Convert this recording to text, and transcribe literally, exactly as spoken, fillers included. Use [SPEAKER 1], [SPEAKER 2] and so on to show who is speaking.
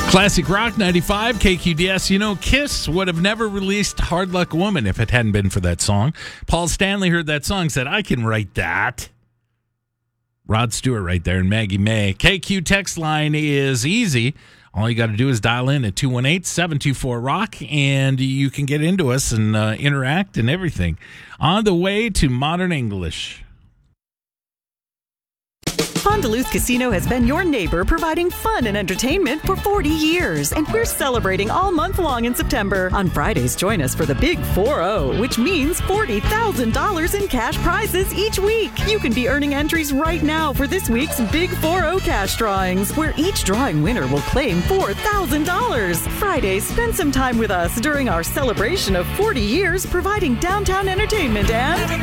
[SPEAKER 1] Classic Rock ninety-five, K Q D S. You know, Kiss would have never released Hard Luck Woman if it hadn't been for that song. Paul Stanley heard that song, said, I can write that. Rod Stewart right there and Maggie May. K Q text line is easy. All you got to do is dial in at two one eight, seven two four, rock, and you can get into us and uh, interact and everything. On the way to Modern English.
[SPEAKER 2] Fond du Lac Casino has been your neighbor providing fun and entertainment for forty years, and we're celebrating all month long in September. On Fridays, join us for the Big four oh, which means forty thousand dollars in cash prizes each week. You can be earning entries right now for this week's Big four oh cash drawings, where each drawing winner will claim four thousand dollars. Fridays, spend some time with us during our celebration of forty years providing downtown entertainment and